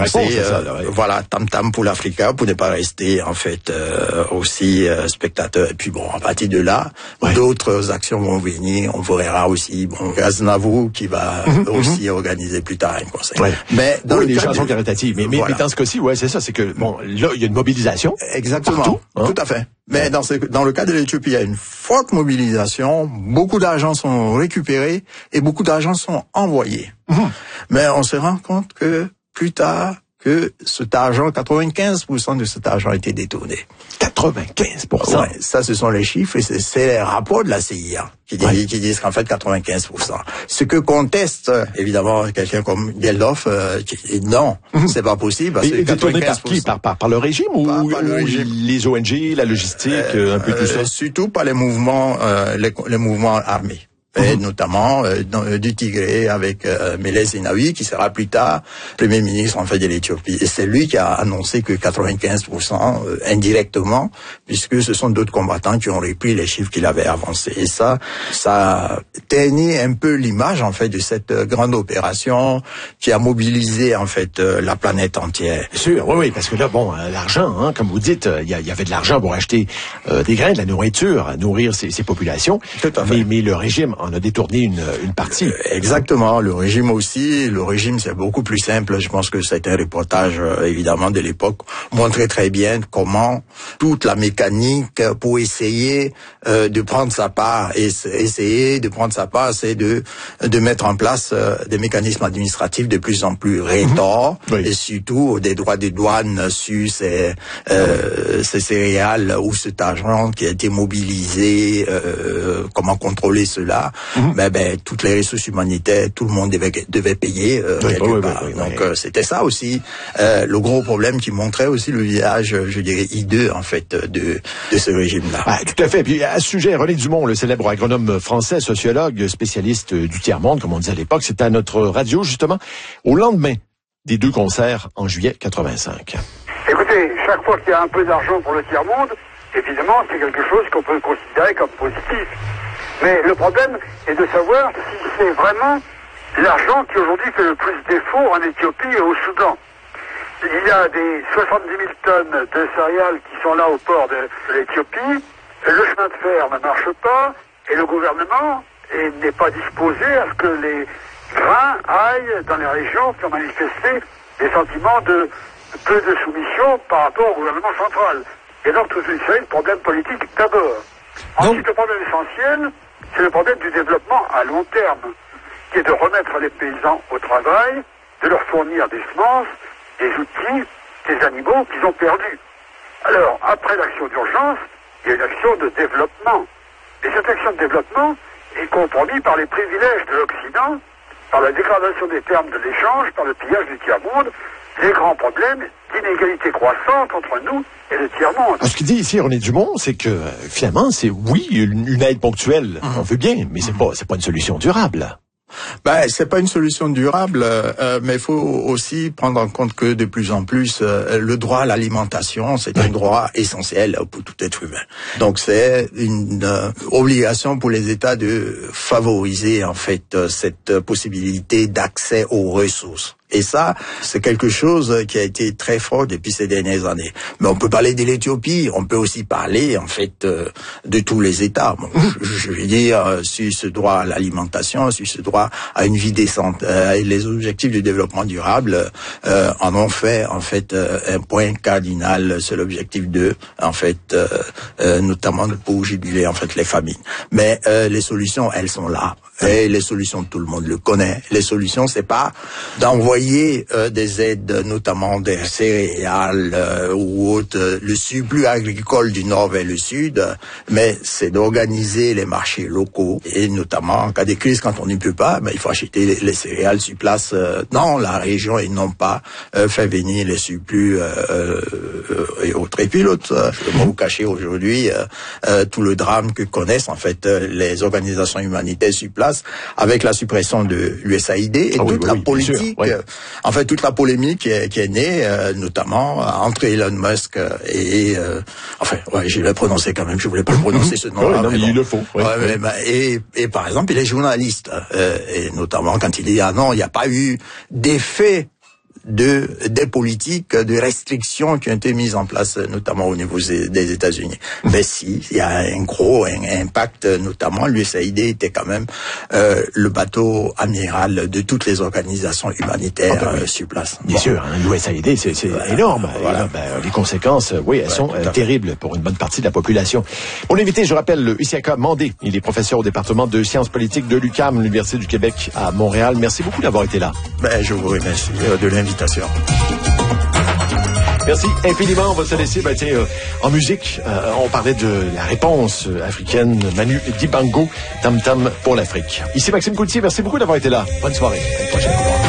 Voilà, tam-tam pour l'Africa, pour ne pas rester en fait aussi spectateur. Et puis bon, à partir de là, d'autres actions vont venir. On verra aussi Aznavour qui va aussi organiser plus tard un concert. Mais dans les chansons caritatives. Mais dans ce cas-ci, c'est ça, c'est que là, il y a une mobilisation. Exactement. Partout, tout à fait. Mais dans le cas de l'Éthiopie, il y a une forte mobilisation, beaucoup d'argent sont récupérés et beaucoup d'argent sont envoyés. Mais on se rend compte que plus tard, que cet argent, 95% de cet argent a été détourné. 95%? Ouais, ça, ce sont les chiffres et c'est les rapports de la CIA qui disent qu'en fait 95%. Ce que conteste, évidemment, quelqu'un comme Geldof, qui dit non, c'est pas possible. Parce que détourné par qui? Par le régime ou le régime. Les ONG, la logistique, un peu tout ça? Surtout par les mouvements, les mouvements armés. Et notamment du Tigré avec Meles Zenawi qui sera plus tard premier ministre en fait de l'Éthiopie. Et c'est lui qui a annoncé que 95% indirectement, puisque ce sont d'autres combattants qui ont repris les chiffres qu'il avait avancés. Et ça ternit un peu l'image en fait de cette grande opération qui a mobilisé en fait la planète entière. Bien sûr, oui, parce que là, l'argent, comme vous dites, il y avait de l'argent pour acheter des grains, de la nourriture, à nourrir ces populations. Tout à fait. Mais le régime en a détourné une partie. Exactement. Le régime aussi. Le régime, c'est beaucoup plus simple. Je pense que c'est un reportage, évidemment, de l'époque, montrait très bien comment toute la mécanique pour essayer de prendre sa part et essayer de prendre sa part, c'est de mettre en place des mécanismes administratifs de plus en plus rétors et surtout des droits de douane sur ces céréales ou cet argent qui a été mobilisé, comment contrôler cela. Toutes les ressources humanitaires, tout le monde devait payer quelque part. Donc c'était ça aussi le gros problème qui montrait aussi le visage, je dirais, hideux en fait de ce régime-là. Tout à fait. Puis à ce sujet, René Dumont, le célèbre agronome français, sociologue, spécialiste du tiers-monde, comme on disait à l'époque, c'était à notre radio justement au lendemain des 2 concerts en juillet 85. Écoutez, chaque fois qu'il y a un peu d'argent pour le tiers-monde, évidemment, c'est quelque chose qu'on peut considérer comme positif. Mais le problème est de savoir si c'est vraiment l'argent qui aujourd'hui fait le plus défaut en Éthiopie et au Soudan. Il y a des 70 000 tonnes de céréales qui sont là au port de l'Éthiopie. Le chemin de fer ne marche pas et le gouvernement n'est pas disposé à ce que les grains aillent dans les régions qui ont manifesté des sentiments de peu de soumission par rapport au gouvernement central. Et donc toute une série de problèmes politiques d'abord. Ensuite, le problème essentiel, c'est le problème du développement à long terme, qui est de remettre les paysans au travail, de leur fournir des semences, des outils, des animaux qu'ils ont perdus. Alors, après l'action d'urgence, il y a une action de développement. Et cette action de développement est compromise par les privilèges de l'Occident, par la dégradation des termes de l'échange, par le pillage du tiers-monde, les grands problèmes d'inégalité croissante entre nous et le tiers-monde. Ce qu'il dit ici, René Dumont, c'est que finalement, c'est une aide ponctuelle, on veut bien, mais c'est pas une solution durable. C'est pas une solution durable, mais il faut aussi prendre en compte que de plus en plus, le droit à l'alimentation, c'est un droit essentiel pour tout être humain. Donc c'est une obligation pour les États de favoriser en fait cette possibilité d'accès aux ressources. Et ça, c'est quelque chose qui a été très fort depuis ces dernières années. Mais on peut parler de l'Éthiopie, on peut aussi parler, en fait, de tous les États. Bon, je veux dire, sur ce droit à l'alimentation, sur ce droit à une vie décente. Les objectifs du développement durable en ont fait, en fait, un point cardinal. C'est l'objectif 2, en fait, notamment pour juguler, en fait, les famines. Mais les solutions, elles sont là. Et les solutions, tout le monde le connaît. Les solutions, c'est pas d'envoyer des aides, notamment des céréales ou autres, le surplus agricole du nord vers le sud, mais c'est d'organiser les marchés locaux et notamment en cas de crise, quand on n'y peut pas, il faut acheter les céréales sur place dans la région et non pas faire venir les surplus et autres. Et puis l'autre, je ne vais pas vous cacher aujourd'hui tout le drame que connaissent en fait les organisations humanitaires sur place avec la suppression de l'USAID et toute la politique, en fait toute la polémique qui est née, notamment entre Elon Musk et je l'ai prononcé quand même, je voulais pas le prononcer ce nom-là. Mais il le faut. Et par exemple, il est journaliste et notamment quand il dit non, il n'y a pas eu d'effet des politiques de restrictions qui ont été mises en place, notamment au niveau des États-Unis. Mais si, il y a un gros impact, notamment l'USAID était quand même le bateau amiral de toutes les organisations humanitaires sur place. Bien sûr, hein, l'USAID, c'est énorme. Voilà. Les conséquences, oui, elles sont terribles pour une bonne partie de la population. Mon invité, je rappelle, Isiaka Mandé, il est professeur au département de sciences politiques de l'UQAM, l'Université du Québec à Montréal. Merci beaucoup d'avoir été là. Je vous remercie de l'invitation. Merci infiniment. On va se laisser en musique. On parlait de la réponse africaine Manu Dibango, Tam Tam pour l'Afrique. Ici Maxime Coutier, merci beaucoup d'avoir été là. Bonne soirée. À une prochaine fois.